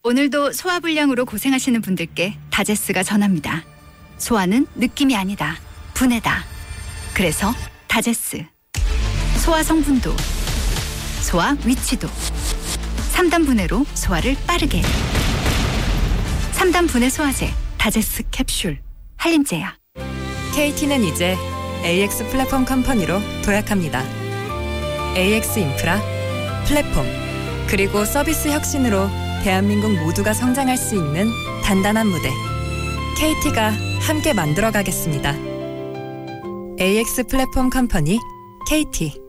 오늘도 소화불량으로 고생하시는 분들께 다제스가 전합니다. 소화는 느낌이 아니다. 분해다. 그래서 다제스. 소화 성분도, 소화 위치도 3단 분해로 소화를 빠르게. 3단 분해 소화제 다제스 캡슐. 한림제약. KT는 이제 AX 플랫폼 컴퍼니로 도약합니다. AX 인프라, 플랫폼, 그리고 서비스 혁신으로 대한민국 모두가 성장할 수 있는 단단한 무대. KT가 함께 만들어가겠습니다. AX 플랫폼 컴퍼니 KT.